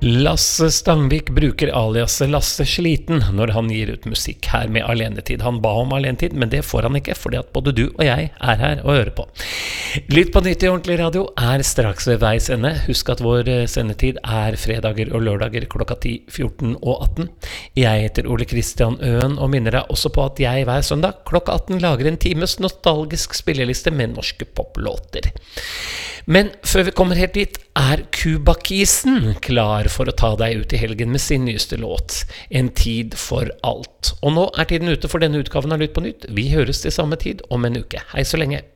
Lasse Stangvik bruker aliaset Lasse Sliten når han gir ut musikk her med alenetid. Han ba om alenetid, men det får han ikke, fordi at både du og jeg er her og hører på. Lytt på nytt i ordentlig radio er straks ved veis ende. Husk at vår sendetid er fredager og lørdager klokka 10, 14 og 18. Jeg heter Ole Kristian Øen og minner deg også på at jeg hver søndag klokka 18 lager en times nostalgisk spilleliste med norske poplåter. Men før vi kommer helt dit, er Kubakisen klar for å ta deg ut i helgen med sin nyeste låt, En tid for alt. Og nå er tiden ute for denne utgaven av Lytt på nytt. Vi høres til samme tid om en uke. Hei så lenge.